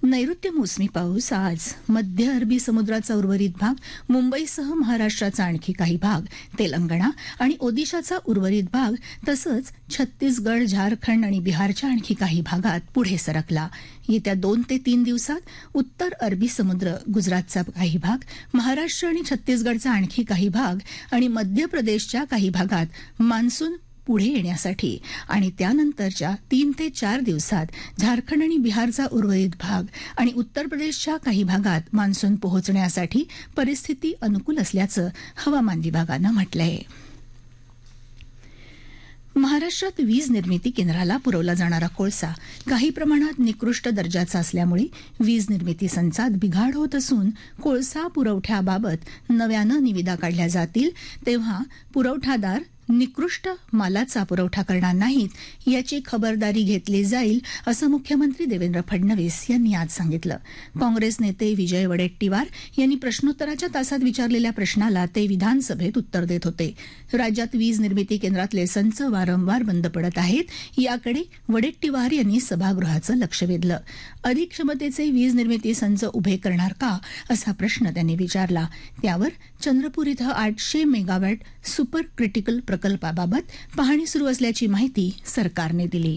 नैऋत्य मोसमी पाऊस आज मध्य अरबी समुद्राचा उर्वरित भाग, मुंबईसह महाराष्ट्राचा आणखी काही भाग, तेलंगणा आणि ओदिशाचा उर्वरित भाग तसंच छत्तीसगड, झारखंड आणि बिहारच्या आणखी काही भागात पुढे सरकला. येत्या 2 ते 3 दिवसात उत्तर अरबी समुद्र, गुजरातचा काही भाग, महाराष्ट्र आणि छत्तीसगडचा आणखी काही भाग आणि मध्य प्रदेशच्या काही भागात मान्सून पुढे येण्यासाठी आणि त्यानंतरच्या 3 ते 4 दिवसात झारखंड आणि बिहारचा उर्वरित भाग आणि उत्तर प्रदेशच्या काही भागात मान्सून पोहोचण्यासाठी परिस्थिती अनुकूल असल्याचं हवामान विभागानं म्हटलंय. महाराष्ट्रात वीज निर्मिती केंद्राला पुरवला जाणारा कोळसा काही प्रमाणात निकृष्ट दर्जाचा असल्यामुळे वीज निर्मिती संचात बिघाड होत असून कोळसा पुरवठ्याबाबत नव्यानं निविदा काढल्या जातील तेव्हा पुरवठादार निकृष्ट मालाचा पुरवठा करणार नाहीत याची खबरदारी घेतली जाईल असं मुख्यमंत्री देवेंद्र फडणवीस यांनी आज सांगितलं. काँग्रेस नेते विजय वडेट्टीवार यांनी प्रश्नोत्तराच्या तासात विचारलेल्या प्रश्नाला ते विधानसभेत उत्तर देत होते. राज्यात वीज निर्मिती केंद्रातले संच वारंवार बंद पडत आहेत, याकडे वडेट्टीवार यांनी सभागृहाचं लक्ष वेधलं. अधिक क्षमतेचे वीज निर्मिती संच उभे करणार का असा प्रश्न त्यांनी विचारला. त्यावर चंद्रपूर इथं 800 मेगावॅट सुपर क्रिटिकल प्रकल्पाबाबत पाहणी सुरू असल्याची माहिती सरकारने दिली.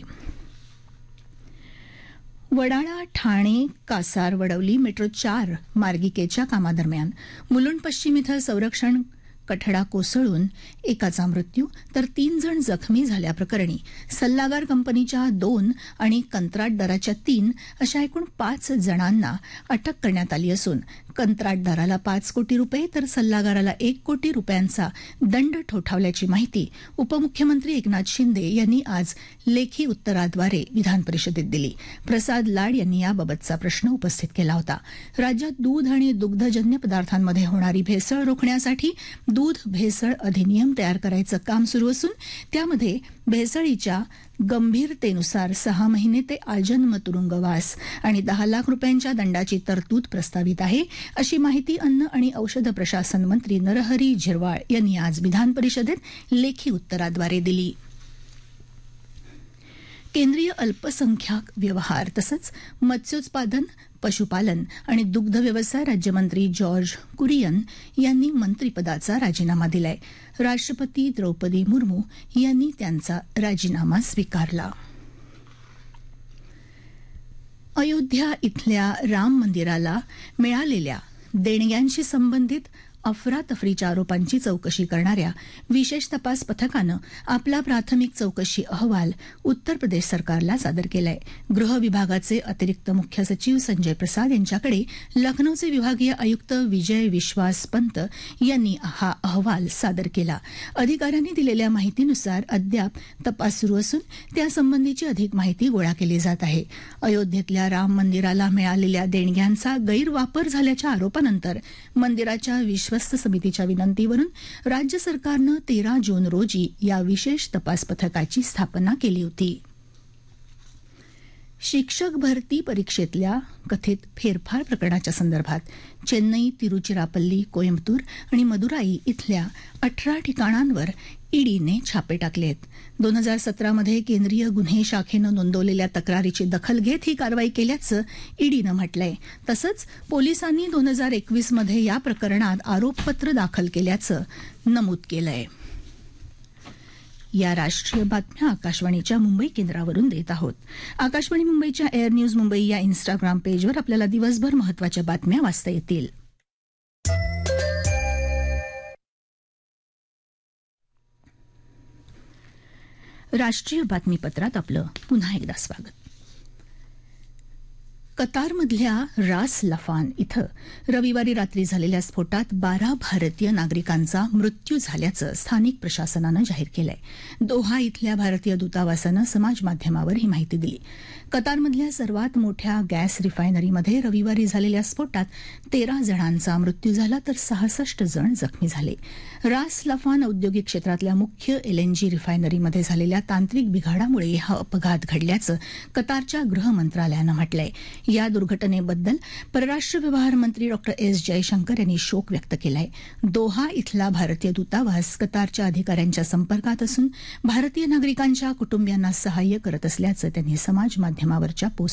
वडाळा, ठाणे, कासार, वडवली मेट्रो 4 मार्गिकेच्या कामादरम्यान मुलुंड पश्चिम इथं संरक्षण कठडा कोसळून एकाचा मृत्यू तर 3 जण जखमी झाल्याप्रकरणी सल्लागार कंपनीच्या 2 आणि कंत्राटदाराच्या 3 अशा एकूण 5 जणांना अटक करण्यात आली असून कंत्राटदाराला 5 कोटी रुपये तर सल्लागाराला 1 कोटी रुपयांचा दंड ठोठावल्याची माहिती उपमुख्यमंत्री एकनाथ शिंदे यांनी आज लेखी उत्तराद्वारे विधानपरिषदेत दिली. प्रसाद लाड यांनी याबाबतचा प्रश्न उपस्थित केला होता. राज्यात दूध आणि दुग्धजन्य पदार्थांमध्ये होणारी भेसळ रोखण्यासाठी दूध भेसळ अधिनियम तयार करायचं काम सुरू असून त्यामध्ये भेसळीच्या गंभीरतेनुसार 6 महिने ते आजन्म तुरुंगवास आणि 10 लाख रुपयांच्या दंडाची तरतूद प्रस्तावित आहे, अशी माहिती अन्न आणि औषध प्रशासन मंत्री नरहरी झिरवाळ यांनी आज विधानपरिषदेत लेखी उत्तराद्वारे दिली. केंद्रीय अल्पसंख्याक व्यवहार तसंच मत्स्योत्पादन, पशुपालन आणि दुग्ध व्यवसाय राज्यमंत्री जॉर्ज कुरियन यांनी मंत्रिपदाचा राजीनामा दिलाय. राष्ट्रपती द्रौपदी मुर्मू यांनी त्यांचा राजीनामा स्वीकारला. अयोध्या इथल्या राम मंदिराला मिळालेल्या देणग्यांशी संबंधित अफरातफरीच्या आरोपांची चौकशी करणाऱ्या विशेष तपास पथकानं आपला प्राथमिक चौकशी अहवाल उत्तर प्रदेश सरकारला सादर केलाय. गृह विभागाचे अतिरिक्त मुख्य सचिव संजय प्रसाद यांच्याकडे लखनौचे विभागीय आयुक्त विजय विश्वास पंत यांनी हा अहवाल सादर केला. अधिकाऱ्यांनी दिलेल्या माहितीनुसार अद्याप तपास सुरू असून त्यासंबंधीची अधिक माहिती गोळा केली जात आहे. अयोध्येतल्या राम मंदिराला मिळालेल्या देणग्यांचा गैरवापर झाल्याच्या आरोपानंतर मंदिराच्या विश्वस्त समितीच्या विनंतीवरून राज्य सरकारनं 13 जून रोजी या विशेष तपास पथकाची स्थापना केली होती. शिक्षक भरती परीक्षेतल्या कथित फेरफार प्रकरणाच्या संदर्भात चेन्नई, तिरुचिरापल्ली, कोइंबतूर आणि मदुराई इथल्या 18 ठिकाणांवर ईडीने छापे टाकलेत. 2017 मध्ये केंद्रीय गुन्हे शाखेनं नोंदवलेल्या तक्रारीची दखल घेत ही कारवाई केल्याचं ईडीनं म्हटलंय. तसंच पोलिसांनी 2021 मध्ये या प्रकरणात आरोपपत्र दाखल केल्याचं नमूद केलंय. या राष्ट्रीय बातम्या आकाशवाणीच्या मुंबई केंद्रावरून देत आहोत. आकाशवाणी मुंबईच्या एअर न्यूज मुंबई या इन्स्टाग्राम पेजवर आपल्याला दिवसभर महत्त्वाच्या बातम्या वाचता येतील. राष्ट्रीय बातमीपत्रात आपलं पुन्हा एकदा स्वागत. कतारमधल्या रास लफान इथं रविवारी रात्री झालेल्या स्फोटात 12 भारतीय नागरिकांचा मृत्यू झाल्याचं स्थानिक प्रशासनानं जाहीर केलंय. दोहा इथल्या भारतीय दूतावासानं समाजमाध्यमावर ही माहिती दिली. कतारमधल्या सर्वात मोठ्या गॅस रिफायनरीमध्ये रविवारी झालेल्या स्फोटात 13 जणांचा मृत्यू झाला तर 66 जण जखमी झाले. रास लफान औद्योगिक क्षेत्रातल्या मुख्य एलएनजी रिफायनरीमध्ये झालेल्या तांत्रिक बिघाडामुळे हा अपघात घडल्याचं कतारच्या गृह मंत्रालयानं म्हटलंय. या दुर्घटनेबद्दल परराष्ट्र व्यवहार मंत्री डॉ एस जयशंकर यांनी शोक व्यक्त केलाय. दोहा इथला भारतीय दूतावास कतारच्या अधिकाऱ्यांच्या संपर्कात असून भारतीय नागरिकांच्या कुटुंबियांना सहाय्य करत असल्याचं त्यांनी समाज माध्यमावरच्या पोस्ट